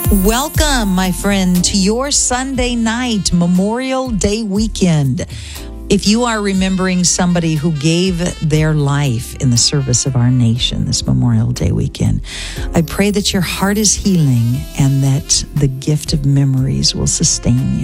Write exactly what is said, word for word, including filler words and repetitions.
Welcome, my friend, to your Sunday night Memorial Day weekend. If you are remembering somebody who gave their life in the service of our nation this Memorial Day weekend, I pray that your heart is healing and that the gift of memories will sustain you.